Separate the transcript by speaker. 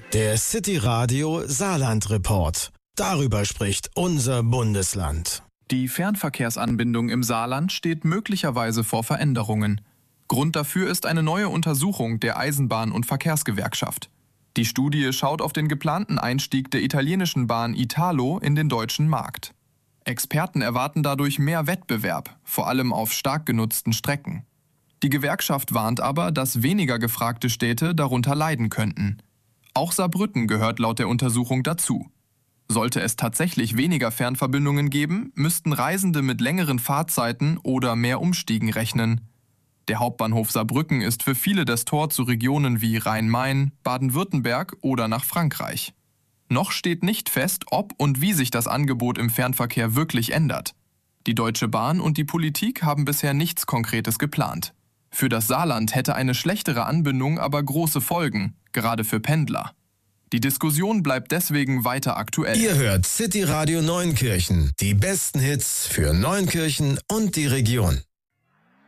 Speaker 1: Der City Radio Saarland Report. Darüber spricht unser Bundesland.
Speaker 2: Die Fernverkehrsanbindung im Saarland steht möglicherweise vor Veränderungen. Grund dafür ist eine neue Untersuchung der Eisenbahn- und Verkehrsgewerkschaft. Die Studie schaut auf den geplanten Einstieg der italienischen Bahn Italo in den deutschen Markt. Experten erwarten dadurch mehr Wettbewerb, vor allem auf stark genutzten Strecken. Die Gewerkschaft warnt aber, dass weniger gefragte Städte darunter leiden könnten. Auch Saarbrücken gehört laut der Untersuchung dazu. Sollte es tatsächlich weniger Fernverbindungen geben, müssten Reisende mit längeren Fahrzeiten oder mehr Umstiegen rechnen. Der Hauptbahnhof Saarbrücken ist für viele das Tor zu Regionen wie Rhein-Main, Baden-Württemberg oder nach Frankreich. Noch steht nicht fest, ob und wie sich das Angebot im Fernverkehr wirklich ändert. Die Deutsche Bahn und die Politik haben bisher nichts Konkretes geplant. Für das Saarland hätte eine schlechtere Anbindung aber große Folgen, gerade für Pendler. Die Diskussion bleibt deswegen weiter aktuell.
Speaker 1: Ihr hört City Radio Neunkirchen. Die besten Hits für Neunkirchen und die Region.